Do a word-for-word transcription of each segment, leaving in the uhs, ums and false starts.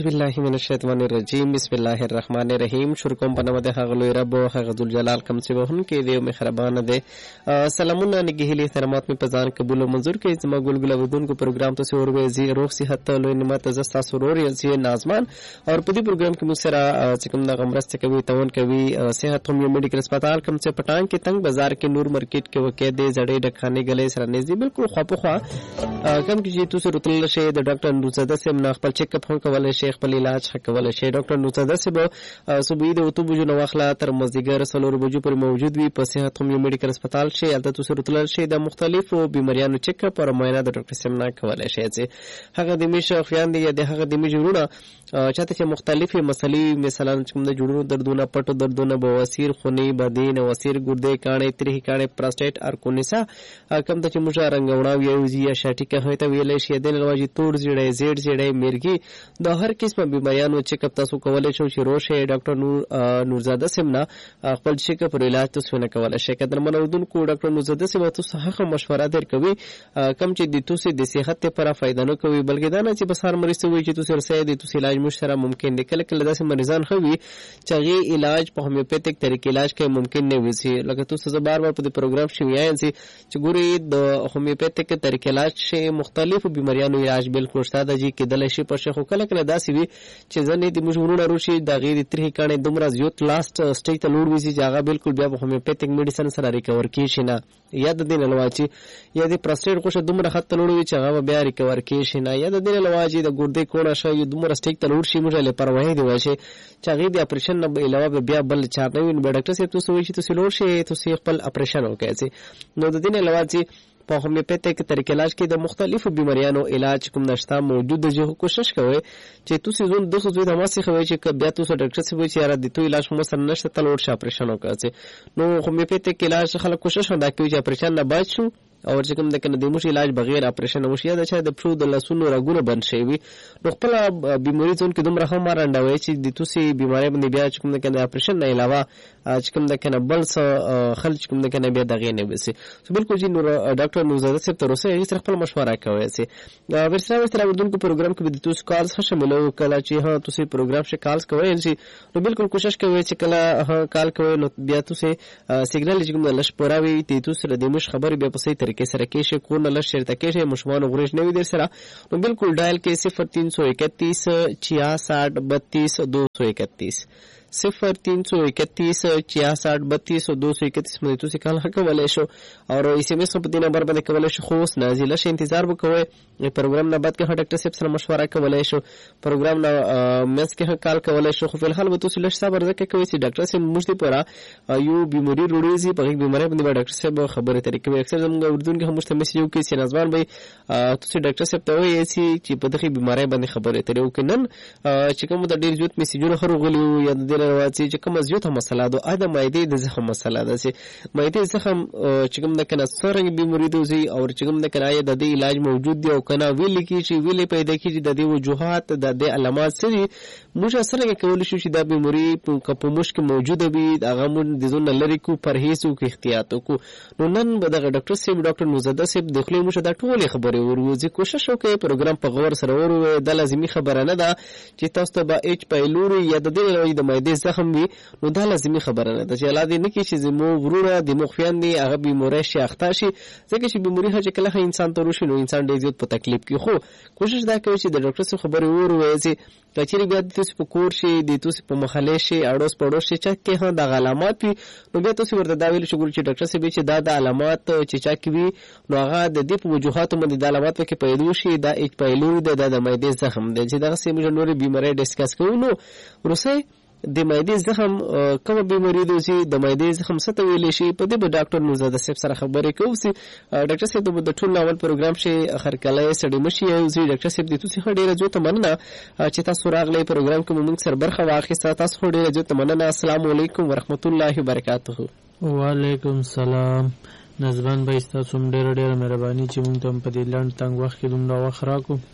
بالله من الشیطان الرجیم بسم الله الرحمن الرحیم. شروع کوم په نوم د هغه لوی رب او هغه ذوالجلال کوم چې وهن کې دی مهربان دی. سلامونه نګهلی احترامات می پزان قبول او منظور کې زما ګلګل ودون کو پروګرام ته سور وې زی روح صحت لوی نعمت زستا سرور یزي نازمان اور په دې پروګرام کې موږ سره چې کوم د غمرسته کوي تاون کوي صحت هم میډیکل هسپتال کوم چې پټان کې تنگ بازار کې نور مارکیټ کې وکې دی زړې ډکانې غلې سره نږدې بالکل خو په خو کوم کې چې تاسو رتل شي د ډاکټر نوزاده سیم نه خپل چیک اپ هم کولای شي خپل علاج کولای شي. ډاکټر نوزاده سیم صبح د اوتو بجو نو واخلا تر مازیګر سلور بجو پر موجود وي په صحت هم میډیکل هسپتال شي. البته تاسو رتل شي د مختلفو بیماریانو چیک اپ او معاینه د ډاکټر سیم نه کولای شي. چې هغه د میشه خویان دی د هغه د میشه جوړه چاته چې مختلفه مسلې مثلا کوم د جوړونو دردونه پټو دردونه بواسیر خونی بدین واسیر ګردې کانې تریخ کانې پروستات ارکونیسا کوم د چې موږ رنګونا ویوزي یا شاټی که هوته ویلې شي د لواجی تور زیړې زیړ زیړې مرګي د هر قسمه بیماریانو چیک اپ تاسو کولای شئ چې روشه ډاکټر نور نورزاده سیمنا خپل چیک اپ علاج تاسو نه کولای شئ. کله منودون کو ډاکټر نورزاده سیمه تاسو هغه مشوره درکوي کم چې د تاسو د صحت لپاره فائدہ نه کوي بلکې دا نه چې بس هر مریض وي چې تاسو رسې د تاسو علاج مشره ممکن دی. کله کله داسې مریضان خوي چې هغه علاج په هومیوپیتیک طریقې علاج کوي ممکن نه وي. لکه تاسو بار بار په پروګرام شي وایي چې ګوري د هومیوپیتیک طریقې علاج شي مختلفو بیماریانو علاج بالکل شته د جی کې د لشي پر شخو کله کله داسې وي چې ځنې د مجبورونه روشي د غیر ترې کانه دومره زیات لاست سټیج ته لوړ وي چې هغه بالکل بیا هومیوپیتیک میډیسن سره ریکور کیږي نه. یا د دین لواچی یا د پروستات کوشه دومره خط لوړ وي چې هغه بیا ریکور کیږي نه. یا د دین لواچی د ګردې کوړه شي دومره سټیج ته لوړ شي موږ له پروايي دی واشه چې هغه د اپریشن نه علاوه بیا بل چار نه وي. ډاکټر صاحب تاسو وایي چې تاسو لوړ شي تاسو خپل اپریشن وکړئ. نو د دین لواچی په هومیوپیتیک طریقې علاج کې د مختلفو بیماریانو علاج کوم نشته موجود د جو کوشش کوي چې تاسو زون دغه زوی د ماسي خوي چې بیا تاسو ډاکټر صاحب چې را دي تو علاج مو سره نشته تل ور شي اپریشن وکړي. نو هومیوپیتیک علاج خلک کوشش وکړي چې اپریشن نه بچ شو او چې کوم د کنه د موش علاج بغیر اپریشن وشي دا چې د پرو د لاسونو راګونه بند شي وي. نو خپل بیماری ځون کې دومره هم راندوي چې د توسي بیماری باندې بیا چې کوم د کنه اپریشن نه علاوه چې کوم د کنه بل څه خلک کوم د کنه بیا دغه نه وسی. سو بالکل چې نور ډاکټر نوزاده صاحب تر اوسه یې خپل مشوره کوي. چې ورسره ورسره ودونکو پروګرام کې د توس کالز شامل او کله چې ها توسي پروګرام شي کالز کوي چې نو بالکل کوشش کوي چې کله کال کوي نو بیا توسي سیګنال چې کوم د لش پوراوي تی توس ر د مش خبر بیا په صحیح طریقې سره کې شي کو نه لش شرط کې شي مشمانو غریش نه وي در سره. نو بالکل ډایل کې صفر تین سو اکتیس چھیاسٹھ بتیس دو سو اکتیس صفر تین سو اکتیس چھیاسٹھ بتیس دو سو اکتیس باندې تاسو کال کولای شو او ایس ایم ایس په دې نمبر باندې کولای شو. خو اوس نازله شي انتظار وکوي پروګرام نه بعد کې ډاکټر صاحب سره مشوره کولای شو. پروګرام نه مېس کې کال کولای شو. خو په الحال به تاسو لږ صبر وکړئ کوي چې ډاکټر صاحب موږ ته پورا یو بیماری روړي په بیماری باندې ډاکټر صاحب خبره طریقې اکثر زموږ اردو کې هم مستمس یو کې سینازوان به تاسو ډاکټر صاحب ته وایي چې په دغه بیماری باندې خبره ترې وکړن چې کوم د ډیر زیات میسیجونه خرغلی یا د رواجی چې کوم زیاته مسله ده اده مایده د زخم مسله ده چې مایده زخم چې کوم د کنه سرنګ بیماری دوزي او چې کوم د کنه د دې علاج موجود دی او کنه ویل کی چې ویل پیدا کیږي د دې وجوهات د دې علامات سری موږ سره کول شو چې د بیماری په په مشک موجوده وي هغه مون د زون لری کو پرهیز او احتیاط کو. نو نن به د ډاکټر صاحب ډاکټر نوزاده صاحب دخلي موږ د ټول خبرې ورغوځي کوشش وکړي پروګرام په غور سره ورو د لازمي خبره نه ده چې تاسو ته به اچ پایلوري یا د دې د مایده زخم وي نو دا لازمي خبره نه ده چې الاده نه کی چې زمو ورونه د مخفیان دي هغه بیماری شي اخته شي ځکه چې بیماری هغه کله انسان ته روشي نو انسان ډیر زیات په تکلیف کې. خو کوشش دا کوي چې د ډاکټر سره خبرې ورو وي کچېری بیا تاسو په کور شي د تاسو په محله شي اړوس پړوس شي چې کې هم د علامات وي نو بیا تاسو ورته دا ویل شو چې ډاکټر صاحب چې دا د علامات چې چا کې وي نو هغه د دې په وجوهاتو باندې د علامات کې پیدا شي دا اچ پایلو د د مایده زخم دی چې دا سیمه نورې بیماری ډیسکس کوو. نو ورسې د مایده زخم کوم بیماری دوی د مایده زخم څه ته ویل شي په دې به ډاکټر نوزاده صاحب سره خبرې کوو. سي ډاکټر صاحب د ټول ناول پروګرام شي اخر کله سړی مشي او زی ډاکټر صاحب د تاسو ډیره جو تمنه چې تاسو راغلی پروګرام کې موږ سره برخه واخیسته. تاسو ډیره جو تمنه. السلام علیکم ورحمت الله وبرکاته. وعلیکم السلام. نظبان به تاسو ډیره ډیره مهرباني چې موږ ته په دې لاند تنگ وخت کې دومره وخت راکو.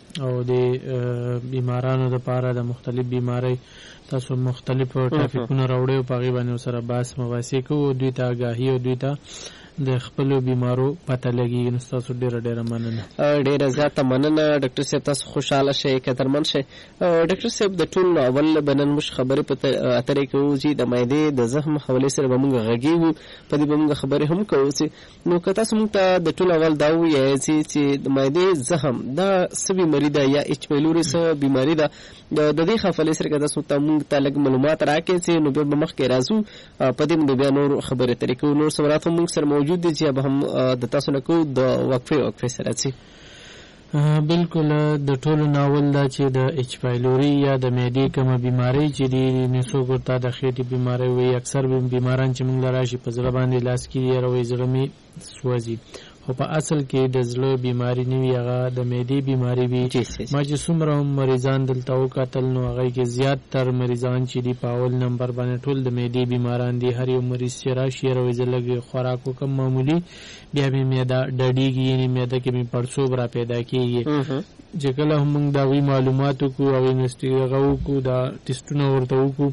او د بیمارانو لپاره د مختلف بیماری تاسو مختلف ټاپکونه راوړی او په هغې باندې سره بحث مباحثې کوو، دوی ته آګاهي او دوی ته د خپلو بیمارو پته لګي. نو ستاسو ډیره ډیره مننه. ډیره زیاته مننه ډاکټر صاحب، تاسو خوشحاله شئ، قدرمن شئ. ډاکټر صاحب د ټول اول به نن موږ خبرې په اترې کوو چې د معدې د زخم حوالې سره به موږ غږیږو، په دې به موږ خبرې هم کوو. نو که تاسو موږ ته د ټول اول دا ووایاست چې د معدې زخم دا څه بیماري ده یا ایچ پیلوري څه بیماري ده، د دې حوالې سره که تاسو ته موږ ته لږ معلومات راکړئ نو بیا به مخکې راځو په دې باندې بیا نور خبرې اترې کوو. نور سوالات هم موږ سره موجود دي چې به هم د تاسو نه کوو د وقفې وقفې سره څه. بالکل د ټولو ناول دا چې د ایچ پایلوري یا د معدې کومه بیماری چې دی نسو ګرتا د خېټې بیماری وي، اکثر بیماران چې موږ لراشي په زړه باندې لاس کې یې زړه می سوځي، خو په اصل کې د زړه بیماری نه وي، هغه د معدې بیماری وي. ما چې څومره هم مریضان دلته وکتل نو هغه کې زیات تر مریضان چې دی په اول نمبر باندې ټول د معدې بیماران دي. هر یو مریض چې راشي یې لږ خوراک وکم معمولی بیا مې معده ډډیږي، یعنې معده کې مې پړسوب را پیدا کېږي. چې کله هم موږ د هغوی معلومات وکړو او هغه وکړو دا ټسټونه ورته وکړو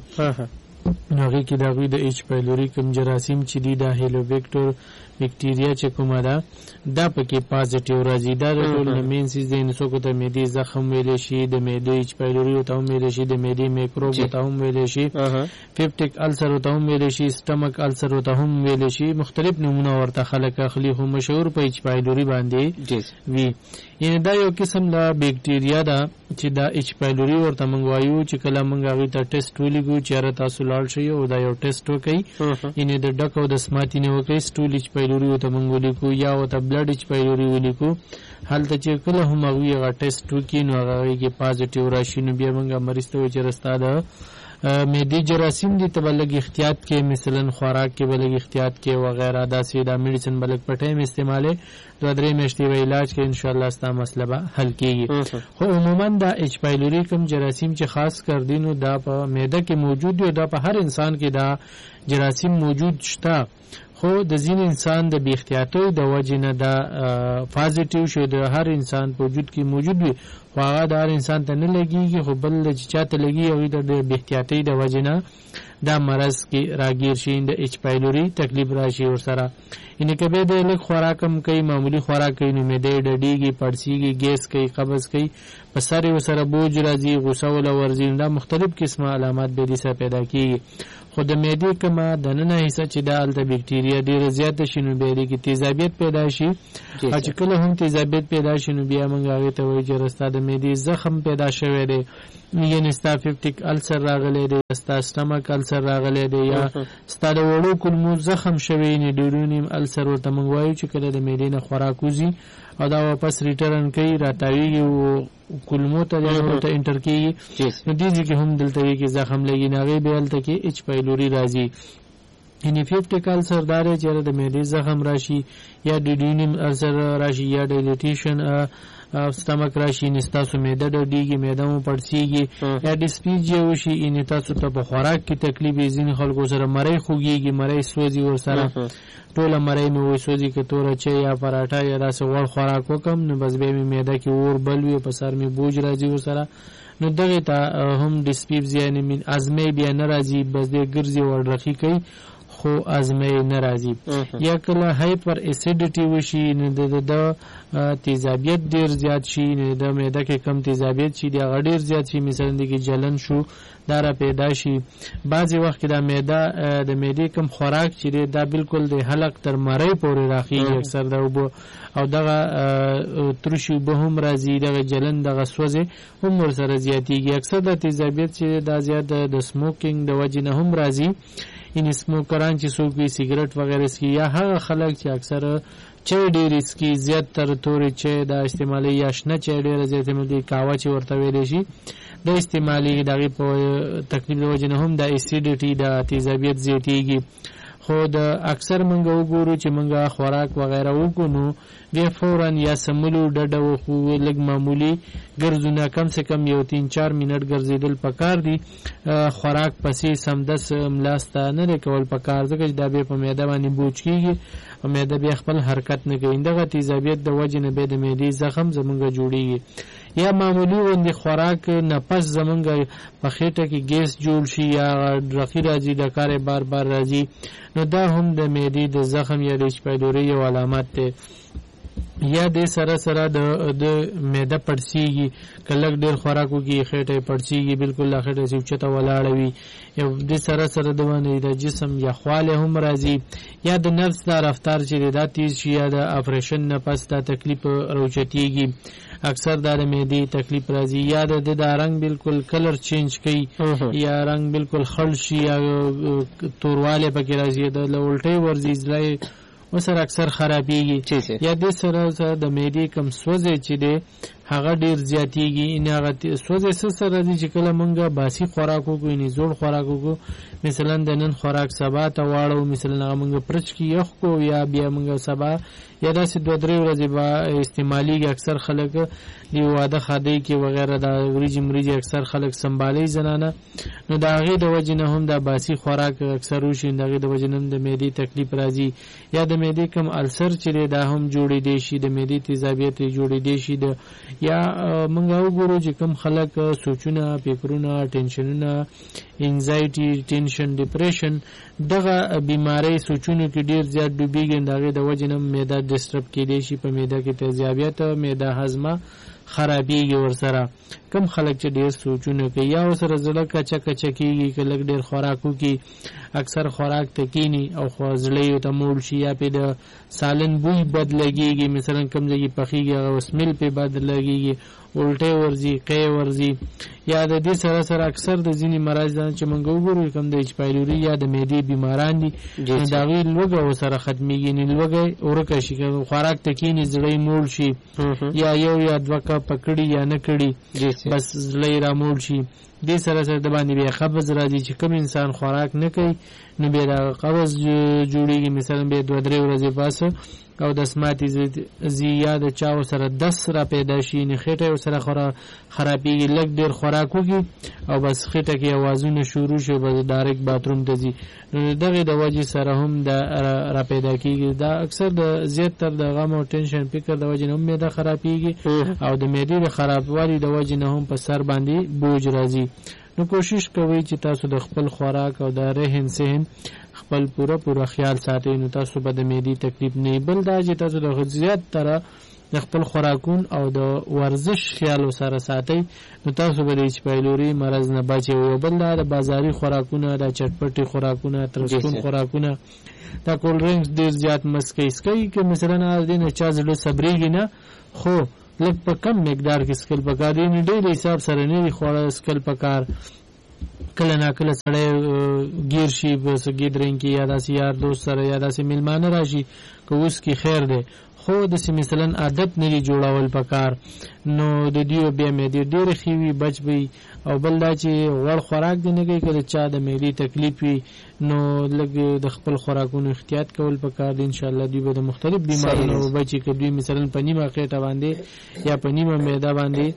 نو هغې کې د هغوی د ایچ پایلوري کوم جراثیم چې دي دا هیلوبیکټر بیکټیریا چې کومه ده دا پکې پازیټیو راځي. دا د ټول نه مین څیز دی. نو څوک ته معدې زخم ویلی شي، د معدې ایچ پایلوري ورته هم ویلی شي، د معدې میکروب ورته هم ویلی شي، پیپټیک السر ورته هم ویلی شي، سټمک السر ورته هم ویلی شي. مختلف نومونه ورته خلک اخلي، خو مشهور په ایچ پایلوري باندې وي. یعنې دا یو قسم د بیکټیریا ده چې دا ایچ پایلوري ورته موږ وایو. چې کله موږ هغوی ته ټیسټ ولیږو چې یاره تاسو لاړ شئ او دا یو ټیسټ وکئ، یعنې د ډک او د سماتي نه وکئ، سټول ایچ پایلوري ورته موږ ولیکو یا ورته بلډ ایچ پایلوري ولیکو. هلته چې کله هم هغوی هغه ټیسټ وکړي نو هغې کې پازیټیو راشي نو بیا موږ مریض ته وایو چې ستا د معدې جراثیم دي، ته به لږ احتیاط کې، مثلا خوراک کې به لږ احتیاط کې وغیره، داسې دا میډیسن به لږ په ټایم استعمالې، دوه درې میاشتې به علاج کې انشاءالله ستا مسله به حل کېږي. خو عموما دا ایچ پایلوري کوم جراثیم چې خاص کر دي نو دا په معده کې موجود دي او دا په هر انسان کې دا جراثیم موجود شته، خو د ځینې انسان د بې احتیاطۍ د وجې نه دا پازیټیو شو، د هر انسان په وجود کې موجود وي خو هغه د هر انسان ته نه لګېږي، خو بل چې چا ته لګي هغوی د بې احتیاطۍ د وجې نه دا مرض کې راګیر شي، د ایچ پایلوري تکلیف راشي ورسره. یعنې که بیا د لږ خوراک هم کوي، معمولي خوراک کوي نو معده یې ډډېږي، پړسېږي، ګیس کوي، قبض کوي، په سر یې ورسره بوج راځي، غوسه وله ورځي، نو دا مختلف قسمه علامات به دې سره پیدا کېږي. خو د معدې کومه دننه حصه چې دا هلته بیکټیریا ډېره زیاته شي نو بیا دې کې تیزابیت پیدا شي، او چې کله هم تیزابیت پیدا شي نو بیا موږ هغې ته وایو چې ستا د معدې زخم پیدا شوی دی، یعنې ستا پیپټیک السر راغلی دی، ستا سټمک السر راغلی دی، یا ستا د وړو کولمو زخم شوی، یعنې ډیورونیم السر ورته موږ وایو چې کله د معدې نه خوراک وځي او دا واپس ریټرن کوي، راتاویږي او کولمو ته ورته انټر کېږي، نو دې ځای کې هم دلته وي کې زخم لګي، نو هغې بیا هلته کې ایچ پایلوري راځي. یعنې پیپټیک السر دا دی چې د معدې زخم راشي یا ډیډینیم السر راشي یا ډایلیټیشن سټمک راشي، یعنې ستاسو معده ډډېږي، معده مو پړسېږي، یا ډسپیجیا وشي، یعنې تاسو ته په خوراک کې تکلیف وي، ځینې خلکو سره مرۍ خوږېږي، مرۍ سوځي ورسره، ټوله مرۍ مې وایي سوځي، که توره چای یا پراټه یا داسې غوړ خوراک وکړم نو بس بیا مې معده کې اور بل وي، په سر مې بوج راځي ورسره، نو دغې ته هم ډسپیپزیا یعنې ازمۍ بیا نه راځي، بس دی ګرځي وړرخي کوي خو ازمۍ نه راځي. یا کله هایپر اسیډیټي وشي نو د تیزابیت ډېر زیات شي، نو د معده کې کم تیزابیت شي دی هغه ډېر زیات شي، مثلا د کې جلن شو دا را پیدا شي. بعضې وخت کې دا معده د معدې کم خوراک چې دی دا بالکل د حلق تر مرۍ پورې راخېږي اکثر د اوبه، او دغه ترشي اوبه هم راځي، دغه جلن دغه سوځې هم ورسره زیاتېږي. اکثر د تیزابیت چې دا زیات د سموکینګ د وجې نه هم راځي، یعنې سموکران چې څوک وي سیګرټ وغیره څکي، یا هغه خلک چې اکثر چای ډېر څکي، زیات تر تورې چای دا استعمالوي، یا شنه چای ډېره زیات استعمالوي، قهوه چې ورته ویلی شي دا استعمالېږي، د هغې په تکلیف د وجې نه هم د اسیډیټي د تیزابیت زیاتېږي. خو د اکثر موږ وګورو چې موږ خوراک وغیره وکړو نو بیا فورا یا سملو ډډه وخو، لږ معمولي ګرځونه، کم سے کم یو تین چار منټ ګرځېدل پکار دي، خوراک پسې سمدس ملاسته نه دی کول پکار، ځکه چې دا بیا په معده باندې بوج کېږي او معده بیا خپل حرکت نه کوي، دغه تیزابیت د وجې نه بیا د معدې زخم زموږ جوړېږي. یا معمولی غوندې خوراک نه پس زمونږ په خېټه کې ګیس جوړ شي یا رخي راځي د کار بار بار راځي نو دا هم د معدې د زخم یا د ایچ پایلوري یو علامت دی. یا د سره سره د د معده پړسیږي کله ډېر خوراک وکړي خېټه پړسیږي بالکل لا خېټه سوچته ولاړه وي یا د سره سره د باندې د جسم یا خواله هم راځي یا د نفس د رفتار چې د تیز شي یا د اپریشن نه پس د تکلیف روچتيږي اکثر د معدې تکلیف راځي یا د د رنگ بالکل کلر چینج کوي یا رنگ بالکل خړ شي یا تورواله پکې راځي د الټي ورزي ځلای وسره اکثر خرابېږي یا د سره سره د معدې کم سوځي چې د هغه ډیر زیاتېږي ان هغه سوځي سره راځي چې کله مونږه باسي خوراک وکړو نه زوړ خوراک وکړو مثلا د نن خوراک سبا ته واړو مثلا مونږه پرچ کې یخ کو یا بیا مونږه سبا یا داسې دوه درې ورځې با استعمالي اکثر خلک دی واده خادي کې وغیرہ د وریجی مریجی اکثر خلک سنبالي زنانه نو دا غي د وجه نه هم د باسي خوراک اکثر وشي د غي د وجه نه د معدې تکلیف راځي یا د معدې کم السر چې دا هم جوړې دي شي د معدې تیزابیت جوړې دي شي د یا منګه وګورو چې کم خلک سوچونه فکرونه ټینشنونه انزایټي ټینشن ډیپریشن دغه بیماری سوچونه کې ډیر زیات ډوبېږي دغه د وجه نه معده ډسټرب کېدي شي په معده کې تیزابیت معده هضمه خرابېږي ورسره کم خلک چې ډیر سوچونه کوي یا ورسره زړه کچا کچا کېږي کله ډیر خوراکو کې اکثر خوراک تکینی او خوازلې ته مول شي یا په د سالن بوی بد لګيږي مثلا کم ځای پخېږي او سمیل په بد لګيږي الټه ورزي قې ورزي یا د دې سره سره اکثر د ځینی مرز چې مونږ وګورو کوم د ایچ پایلوري یا د معدې بیماران دي دا وی لوګه وسره ختميږي نه لوګه اورکه شي خوراک تکینی زړې مول شي یا یو یا دوکا پکړی یا نه کړی بس زړې را مول شي دې سره سره د باندې بیا قبض راځي چې کوم انسان خوراک نه کوي نو بیا د قبض جوړیږي مثلا به دوه درې ورځې پاسه او د سماعتي زیاده چاو سره دس را پیدا شي نه خېټه سره خورا خرابېږي لګ ډیر خوراک وږي او بس خېټه کې اوازونه شروع شي بس ډایرکټ باتروم ته ځي نو دغه د وجې سره هم د را پیدا کیږي دا اکثر د زیات تر د غم او ټینشن فکر د وجې هم معده خرابېږي او د معدې د خرابوالي د وجې نه هم په سر باندې بوج راځي نو کوشش کوئ چې تاسو د خپل خوراک او د رهن سهن خپل پورا پورا خیال ساتئ نو تاسو به د معدې تکلیف نه بل دا چې تاسو د غذایت تر د خپل خوراکون او د ورزش خیال سره ساتئ نو تاسو به د ایچ پایلوري مرض نه بچئ او بل دا د بازاري خوراکونه د چټپټي خوراکونه ترشتون خوراکونه دا کول ډرینګز ډیر زیات مسکې سکي چې مثلا د نه چا زړه صبرېږي نه خو لږ په کم مقدار کې سکل پکار دی نه ډېر حساب سره نه خوړل سکل پکار کله نه کله سړی گیر شي بس ګیدرینګ کې یا داسې یار دوست سره یا داسې میلمانه راشي که اوس کې خیر دی خو داسې مثلا عادت نه جوړول پکار نو د دیو بیا مې ډېر ډېر خوي بچ وي او بل دا چې غوړ خوراک دی نه کوي کله چا د معدې تکلیف وي نو لږ د خپل خوراکونو احتیاط کول پکار دی ان شاء الله دوی به د مختلف بیماریو بچي کړي مثلا په نیمه خېټه باندې یا په نیمه معده باندې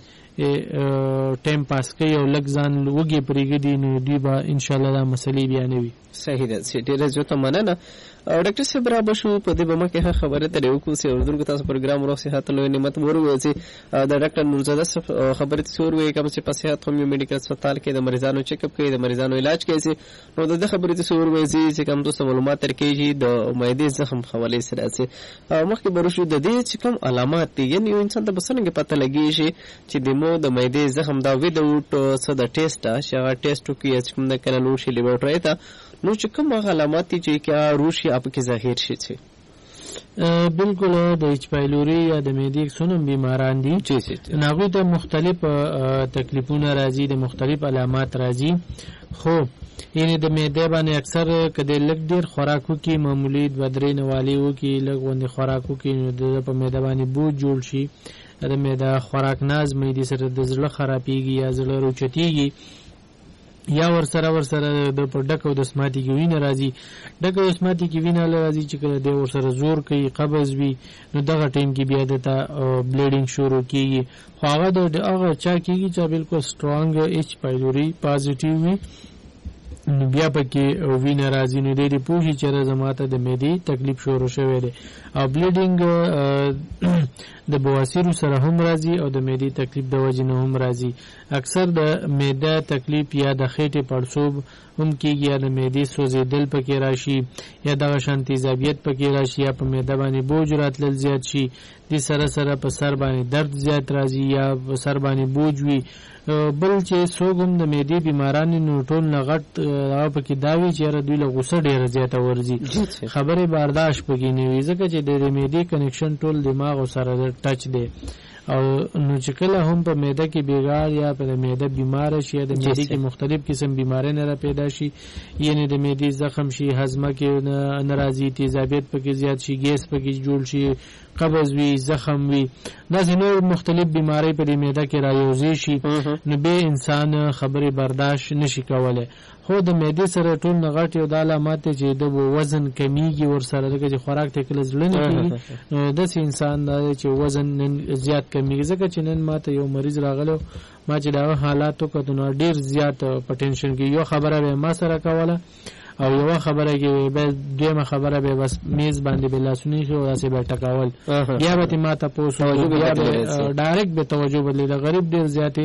ټایم پاس کوي او لږ ځان وګي پرېږدي نو دوی به ان شاء الله دا مسلې بیانوي صحیح ده چې ډېره زیاته مننه ډاکټر صاحب را بشو په دې بمه کې خبره ته یو کوسي اردو تاسو پروګرام ورو صحت له نعمت ورو چې د ډاکټر نورزاده خبره څور وي کوم چې په صحت هم میډیکل هسپتال کې د مریضانو چیک اپ کوي د مریضانو علاج کوي نو د خبره څور وي چې کوم تاسو معلومات ترکیږي د معدې زخم حواله سره چې مخکې برشو د دې چې کوم علامات دي یعنی یو انسان ته بسنګ پته لګي چې د مو د معدې زخم دا ویډاوټ څه د ټیسټ شغه ټیسټ کوي چې کوم د کنه نو شي لیبرټری ته نو چې کوم علامات دي چې کیا روشي اپ کې ظاهر شي چې بالکل د ایچ پایلوري یا د معدې سونم بیماران دي چې ناغوی ته مختلف تکلیفونه راځي د مختلف علامات راځي خو یعنی د معده باندې اکثر کله لږ ډیر خوراکو کې معمولی د بدرې نوالیو کې لږ وند خوراکو کې د په معده باندې بوج جوړ شي د معده خوراک ناز مې دي سره د زړه خرابېږي یا زړه روچتيږي یا ور سره ور سره د پډک او د سماعتي کې وینه راځي ډک او سماعتي کې وینه راځي چې کله د ور سره زور کوي قبض وي نو دغه ټیم کې بیا د بلیډینګ شروع کیږي خو هغه د هغه چا کیږي چې بالکل سترونګ ایچ پایلوري پازیټیو وي نو بیا پکې وینه راځي نو ډېرې پوهې چې زما ته د معدې تکلیف شروع شوی دی او بلیډینګ د بواسیرو سره هم راځي او د معدې تکلیف د وجې نه هم راځي. اکثر د معده تکلیف یا د خېټې پړسوب هم کېږي یا د معدې سوځېدل پکې راشي یا دغه شان تیزابیت پکې راشي یا په معده باندې بوج راتلل زیات شي. دې سره سره په سر باندې درد زیات راځي یا په سر باندې بوج وي. بل چې څوک هم د معدې بیماران نو ټول نه غټ هغه پکې دا وي چې یاره دوی له غوسه ډېره زیاته ورځي خبرې برداشت پکې نه وي ځکه چې د معدې کنیکشن ټول دماغ سره ټچ دی او نو چې کله هم په معده کې بیګار یا په معده بیمار شي یا د معدې کې مختلف قسم بیماری نه را پیدا شي یعنی د معدې زخم شي هضمه کې ناراضي تیزابیت پکې زیات شي ګیس پکې جوړ شي قبض وي زخم وي داسې نور مختلف بیماری په معده کې رايوځي شي نو به انسان خبرې برداشت نشي کولای. خو د معدې سره ټول نغټ یو د علامات چې د وزن کمیږي ور سره دغه خوراک ته کله ځلنه کیږي نو داسې انسان دا چې وزن زیات کمیږي ځکه چې نن ماته یو مریض راغلو ما چې دا حالاتو کتو نو ډیر زیات پټنشن کې یو خبره به ما سره کوله او یو خبره کې به دیمه خبره به بس میز باندې به لاسونی شو داسې به ټکاول یا به ما ته پوسو یا به ډایرکټ به توجه بدلی غریب ډیر زیاتې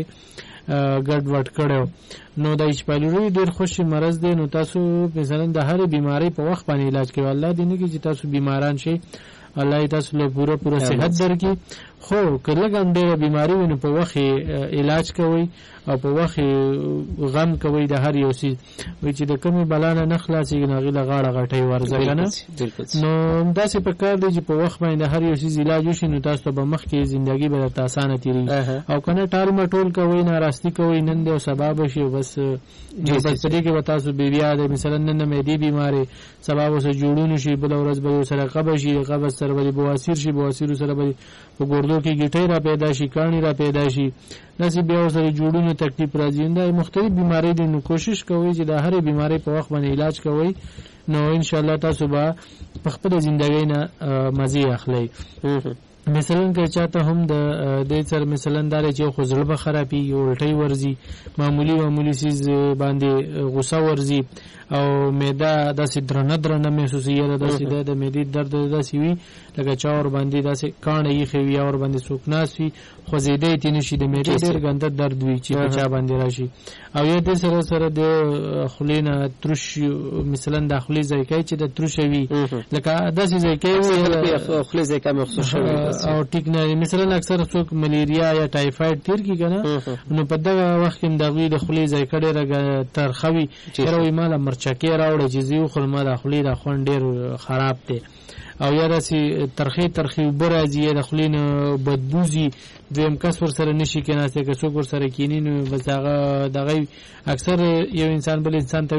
ګډ وډ کړو. نو د ایچ پایلوري ډیر خوشي مرز دی نو تاسو مثلا د هر بیماری په وخت باندې علاج کوي الله دې نه کې چې تاسو بیماران شي الله تاسو له پوره پوره صحت درکړي. خو کله ګم ډېر بیماری ونه په وخت علاج کوي او په وخت غم کوي د هر یو سي وي چې د کومي بلانه نه خلاصيږي نه غیله غاړه غټي ورځي کنه نو داسې په کار دی چې په وخت باندې هر یو سي علاج وشي نو تاسو به مخ کې ژوندۍ به تاسو آسانه تیری او کنه ټال مټول کوي ناراستی کوي نن د سبب شي بس بس دې کې تاسو بیا د مثلا نن مې دی بیماری سبب وسه جوړون شي بل ورځ به سره قبض شي قبض سره به بواسیر شي بواسیر سره به په ګردو کې ګټي را پیدا شي کانی را پیدا شي نسی بیا سره جوړونو تکلیف راځي دا مختلف بیماری دي نو کوشش کوئ چې د هرې بیماری په وخت باندې علاج کوئ نو ان شاء الله تاسو به په خپل ژوندۍ نه مزي اخلئ. مثلا که چاته هم د دې سره مثلا دا چې خو زړه به خرابي الټي ورزي معمولی معمولی سیز باندې غوسه ورزي او معده داسې درنه درنه محسوسیږي داسې د معدې درد داسې وي لکه چا ور باندې داسې کانه یې خوي اور باندې سوکناس وي خو زیدې تینې شي د معدې ډېر ګنده درد وي چې چا باندې راشي او یا د سره سره د خلینه ترش مثلا د خلی ځای چې د ترش وي لکه داسې ځای کې خلی ځای کې مخصوص او ټیک نه مثلا اکثر څوک ملیریا یا ټایفاید تیر کی کنه نو په دغه وخت کې دغه د خلی ځای کډه رګ ترخوي چیرې مال مرچکه راوړي چې زیو خلما د خلی د خون ډیر خراب دی او یا راسي ترخی ترخی برازي د خلین بدبوزي دویم کس ور سره نشي کنه چې څوک ور سره کینی نو بس هغه دغه اکثر یو انسان بل انسان ته